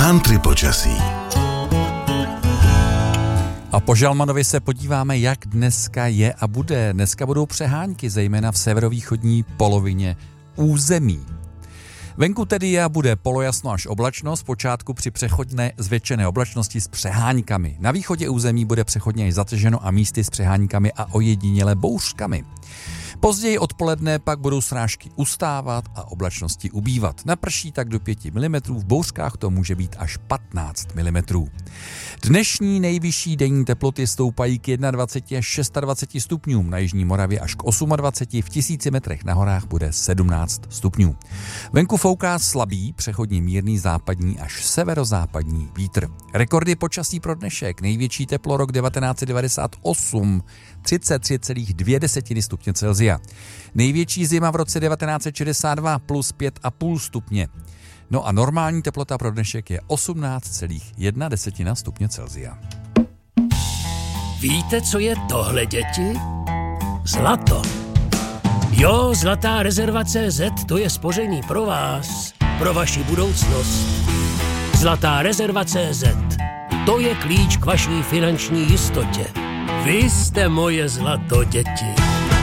Country počasí. A po Žalmanovi se podíváme, jak dneska je a bude. Dneska budou přehánky, zejména v severovýchodní polovině území. Venku tedy je a bude polojasno až oblačno, zpočátku při přechodné zvětšené oblačnosti s přeháňkami. Na východě území bude přechodně i zateženo a místy s přeháňkami a ojediněle bouřkami. Později odpoledne pak budou srážky ustávat a oblačnosti ubývat. Naprší tak do 5 mm, v bouřkách to může být až 15 mm. Dnešní nejvyšší denní teploty stoupají k 21 až 26 stupňům, na jižní Moravě až k 28, v 1000 metrech na horách bude 17 stupňů. Venku fouká slabý, přechodně mírný západní až severozápadní vítr. Rekordy počasí pro dnešek: největší teplo rok 1998, 33,2 stupně Celsia. Největší zima v roce 1962 plus 5,5 stupně. No a normální teplota pro dnešek je 18,1 stupně Celsia. Víte, co je tohle, děti? Zlato. Jo, Zlatá rezerva CZ, to je spoření pro vás, pro vaši budoucnost. Zlatá rezerva CZ, to je klíč k vaší finanční jistotě. Vy jste moje zlato, děti.